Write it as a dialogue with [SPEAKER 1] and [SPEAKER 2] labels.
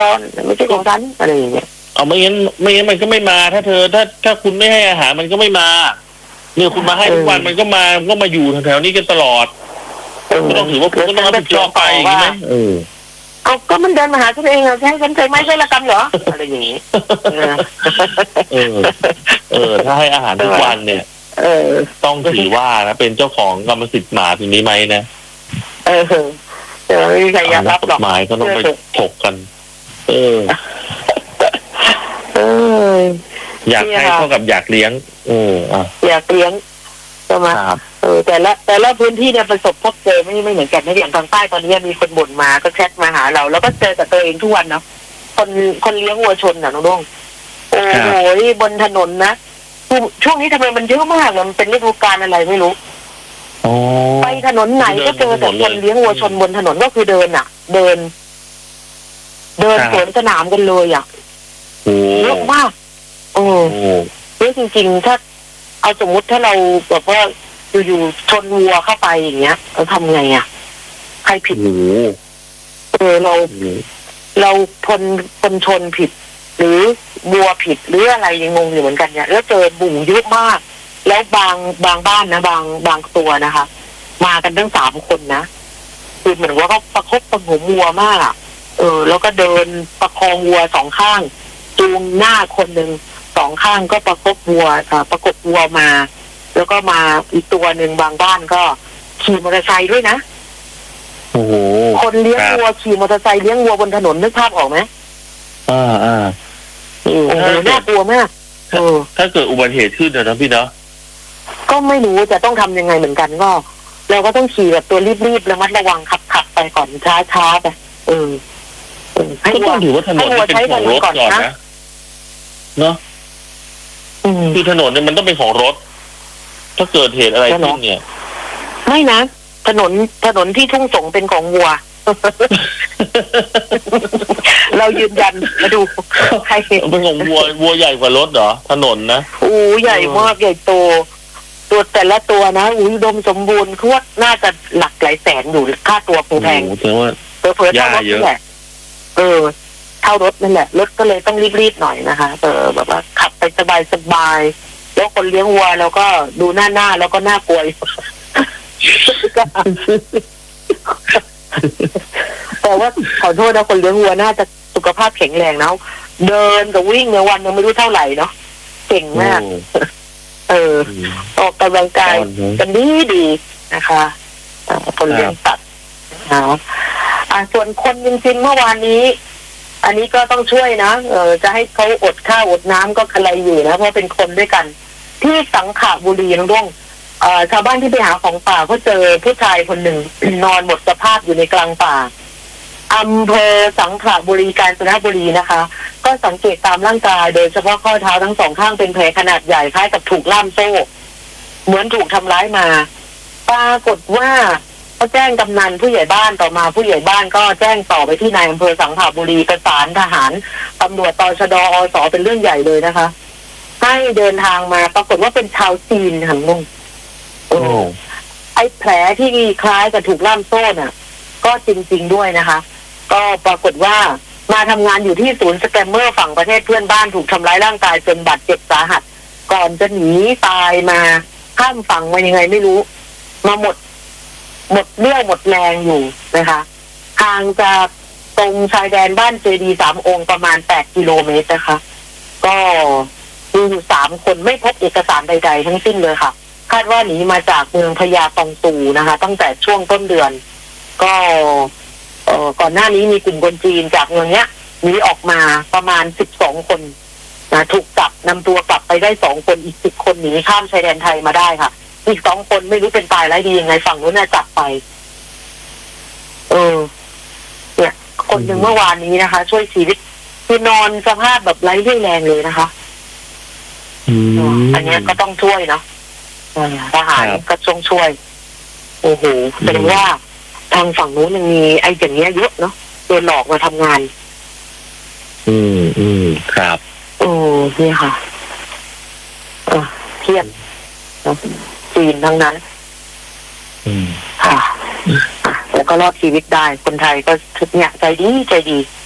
[SPEAKER 1] ไม่ใช่ของฉันอะไรอย่างเงี้ย
[SPEAKER 2] เอาไม่งั้นมันก็ไม่มาถ้าเธอถ้าคุณไม่ให้อาหารมันก็ไม่มาเนี่ยคุณมาให้ทุกวันมันก็มาอยู่แถวๆนี้กันตลอดก็ต้องถือว่าคุณก็ต้องรับผิดชอบไปใช่ไหม
[SPEAKER 1] ก็มันเดินมาหาตัวเองใช่ฉันเคยไม่ใช่ละกันเหรออะไรอย่างนี้
[SPEAKER 2] ถ้าให้อาหารทุกวันเนี่ยต้องถือว่านะเป็นเจ้าของกรรมสิทธิ์หมาทีนี้ไหมนะ
[SPEAKER 1] ไม่มีใครอยากรับหรอก
[SPEAKER 2] หมายก็ต้องไปถกกันอยากให้เท่ากับอยากเลี้ยง
[SPEAKER 1] อยากเลี้ยงใช่ไหมแต่ละพื้นที่เนี่ยประสบพบเจอไม่เหมือนกันนะอย่างทางใต้ตอนนี้มีคนบ่นมาก็แชทมาหาเราแล้วก็เจอกับตัวเองทุกวันเนาะคนเลี้ยงวัวชนน่ะน้องดงโอ้โหบนถนนนะช่วงนี้ทำไมมันเยอะมากเลยมันเป็นฤดูกาลอะไรไม่รู้ไปถนนไหนก็เจอแต่คนเลี้ยงวัวชนบนถนนก็คือเดินสวนสนามกันเลยเยอะมากเยอะจริงๆถ้าเอาสมมุติถ้าเราแบบว่าอยู่ชนวัวเข้าไปอย่างเงี้ยเราทำไงใครผิดเราคนชนผิดหรือวัวผิดหรืออะไรยังงงอยู่เหมือนกันเนี่ยแล้วเจอบุ่งเยอะมากแล้วบางบ้านนะบางตัวนะคะมากันทั้ง3 คนนะคือเหมือนว่าเขาประคบประหงมวัวมากแล้วก็เดินประคองวัว2 ข้างจูงหน้าคนหนึ่ง2 ข้างก็ประกบวัวมาแล้วก็มาอีกตัวหนึ่งบางบ้านก็ขี่มอเตอร์ไซค์ด้วยนะ
[SPEAKER 2] โอ้โห
[SPEAKER 1] คนเลี้ยงวัวขี่มอเตอร์ไซค์เลี้ยงวัวบนถนนนึกภาพออกไหมโอ้โหน่ากลัวมาก
[SPEAKER 2] ถ้าเกิดอุบัติเหตุขึ้นนะพี่เนาะ
[SPEAKER 1] ก็ไม่รู้จะต้องทำยังไงเหมือนกันก็เราก็ต้องขี่แบบตัวรีบๆระมัดระวังขับไปก่อนช้าไป
[SPEAKER 2] ก็ต้องถือว่าถนนเป็นของรถก่อนนะเนาะคือถนนเนี่ยมันต้องเป็นของรถถ้าเกิดเหตุอะไรขึ้นเนี่ย
[SPEAKER 1] ไม่นะถนนที่ทุ่งสงเป็นของวัวเรายืนยันมาดูใคร
[SPEAKER 2] เป็นของวัวใหญ่กว่ารถเหรอถนนนะ
[SPEAKER 1] ใหญ่มากใหญ่โตตัวแต่ละตัวนะอุดมสมบูรณ์คือว่าน่าจะหลักหลายแสนอยู่ค่าตัวแพง
[SPEAKER 2] เ
[SPEAKER 1] ผื่อเท่ารถนี่แหละเท่ารถนั่นแหละรถก็เลยต้องรีบๆหน่อยนะคะแบบว่าขับไปสบายแล้วคนเลี้ยงวัวแล้วก็ดูหน้าแล้วก็น่ากลัวแต่ว่าขอโทษนะคนเลี้ยงวัวน่าจะสุขภาพแข็งแรงนะเดินกับวิ่งในวันนึงไม่รู้เท่าไหร่เนาะเก่งมากออกกำลังกายกันดีนะคะคนเลี้ยงสัตว์ส่วนคนจริงๆเมื่อวานนี้อันนี้ก็ต้องช่วยนะจะให้เขาอดข้าวอดน้ำก็อะไรอยู่นะเพราะเป็นคนด้วยกันที่สังขบุรีน้องด้งชาวบ้านที่ไปหาของป่าก็เจอผู้ชายคนหนึ่ง นอนหมดสภาพอยู่ในกลางป่าอำเภอสังขบุรีกาญจนบุรีนะคะก็สังเกตตามร่างกายโดยเฉพาะข้อเท้าทั้ง2 ข้างเป็นแผลขนาดใหญ่คล้ายกับถูกล่ามโซ่เหมือนถูกทำร้ายมาปรากฏว่าก็แจ้งกำนันผู้ใหญ่บ้านต่อมาผู้ใหญ่บ้านก็แจ้งต่อไปที่นายอำเภอสังขบุรีประสานทหารตำรวจตชด.อส.เป็นเรื่องใหญ่เลยนะคะให้เดินทางมาปรากฏว่าเป็นชาวจีนค่ะลุงไอ้แผลที่คล้ายกับถูกล่ามโซ่น่ะก็จริงๆด้วยนะคะก็ปรากฏว่ามาทำงานอยู่ที่ศูนย์สแกมเมอร์ฝั่งประเทศเพื่อนบ้านถูกทำร้ายร่างกายจนบาดเจ็บสาหัสก่อนจะหนีตายมาข้ามฝั่งมายังไงไม่รู้มาหมดเรี่ยวหมดแรงอยู่นะคะห่างจากตรงชายแดนบ้านเจดีย์3 องค์ประมาณ8 กิโลเมตรนะคะก็มีอยู่3 คนไม่พบเอกสารใดๆทั้งสิ้นเลยค่ะคาดว่าหนีมาจากเมืองพญาตองตูนะคะตั้งแต่ช่วงต้นเดือนก็ก่อนหน้านี้มีกลุ่มคนจีนจากเมืองเนี้ยหนีออกมาประมาณ12 คนนะถูกจับนำตัวกลับไปได้2 คนอีก10 คนหนีข้ามชายแดนไทยมาได้ค่ะอีก2 คนไม่รู้เป็นตายร้ายดียังไงฝั่งนู้นน่ะจับไปเนี่ยคนหนึ่งเมื่อวานนี้นะคะช่วยชีวิตคือนอนสภาพแบบไร้เรี่ยวแรงเลยนะคะอันนี้ก็ต้องช่วยเนาะทหารก็ช่วยโอ้โหแสดงว่าทางฝั่งนู้นยังมีไอ้อย่างเงี้ยเยอะเนาะโดนหลอกมาทำงาน
[SPEAKER 2] ครับ
[SPEAKER 1] นี่ค่ะเครียดจีนทั้งนั้นค่ะแล้วก็รอดชีวิตได้คนไทยก็ทุกเนี่ยใจดี